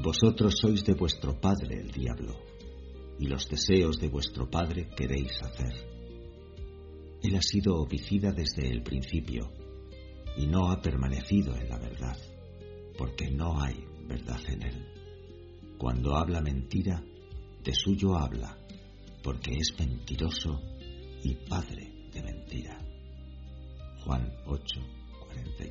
Vosotros sois de vuestro padre el diablo, y los deseos de vuestro padre queréis hacer. Él ha sido homicida desde el principio, y no ha permanecido en la verdad, porque no hay verdad en él. Cuando habla mentira, de suyo habla, porque es mentiroso y padre de mentira. Juan 8:40.